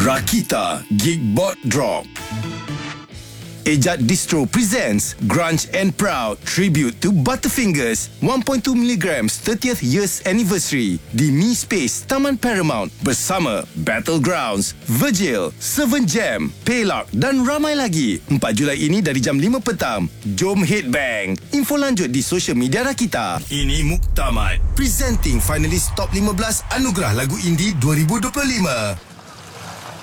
Rakita Geekbot Drop. Ejak Distro presents Grunge and Proud Tribute to Butterfingers 1.2mg 30th years anniversary di Mi Space Taman Paramount bersama Battlegrounds, Virgil, Seven Jam, Paylark dan ramai lagi. 4 Julai ini dari jam 5 petang. Jom headbang. Info lanjut di social media Rakita. Ini Muktamad presenting finalis top 15 Anugerah Lagu Indie 2025.